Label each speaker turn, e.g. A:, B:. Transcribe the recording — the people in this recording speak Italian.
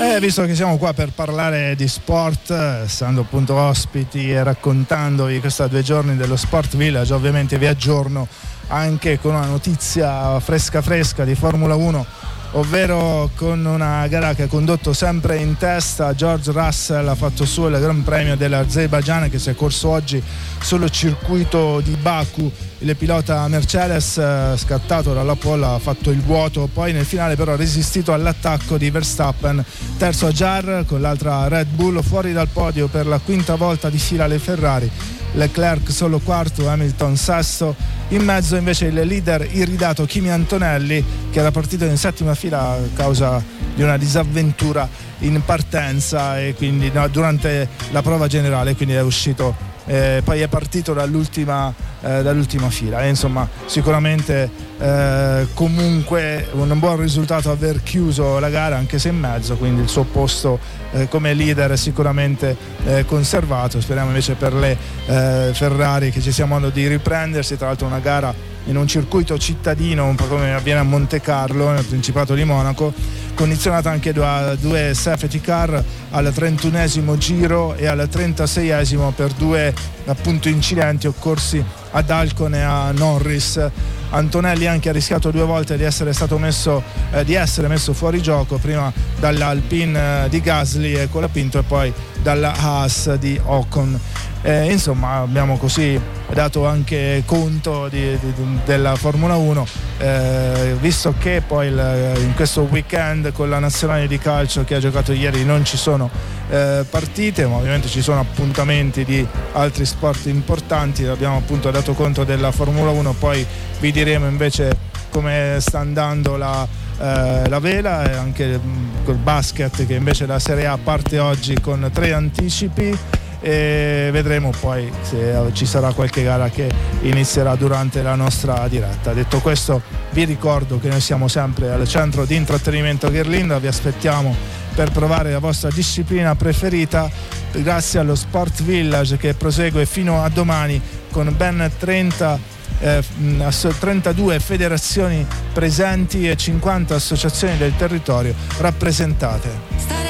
A: Visto che siamo qua per parlare di sport, essendo appunto ospiti e raccontandovi questi 2 giorni dello Sport Village, ovviamente vi aggiorno anche con una notizia fresca di Formula 1, ovvero con una gara che ha condotto sempre in testa. George Russell ha fatto suo il Gran Premio dell'Azerbaijan, che si è corso oggi sul circuito di Baku. Il pilota Mercedes, scattato dalla pole, ha fatto il vuoto, poi nel finale però ha resistito all'attacco di Verstappen. Terzo Jarre con l'altra Red Bull, fuori dal podio per la 5ª volta di fila le Ferrari. Leclerc solo quarto, Hamilton sesto. In mezzo invece il leader iridato Kimi Antonelli, che era partito in 7ª fila a causa di una disavventura in partenza e quindi durante la prova generale, quindi è uscito, poi è partito dall'ultima fila. E insomma, sicuramente comunque un buon risultato aver chiuso la gara, anche se in mezzo, quindi il suo posto come leader è sicuramente conservato. Speriamo invece per le Ferrari che ci sia modo di riprendersi. Tra l'altro una gara in un circuito cittadino, un po' come avviene a Monte Carlo nel Principato di Monaco, condizionata anche da 2 safety car al 31esimo giro e al 36esimo per 2 appunto incidenti occorsi ad Alcon e a Norris. Antonelli anche ha rischiato 2 volte di essere messo fuori gioco, prima dall'Alpine di Gasly e Colapinto e poi dalla Haas di Ocon. Insomma, abbiamo così dato anche conto della Formula 1, visto che poi in questo weekend con la nazionale di calcio che ha giocato ieri non ci sono partite, ma ovviamente ci sono appuntamenti di altri sport importanti. Abbiamo appunto dato conto della Formula 1, poi vi diremo invece come sta andando la vela e anche col basket, che invece la Serie A parte oggi con 3 anticipi, e vedremo poi se ci sarà qualche gara che inizierà durante la nostra diretta. Detto questo, vi ricordo che noi siamo sempre al centro di intrattenimento Gherlinda, vi aspettiamo per provare la vostra disciplina preferita, grazie allo Sport Village che prosegue fino a domani con ben 32 federazioni presenti e 50 associazioni del territorio rappresentate.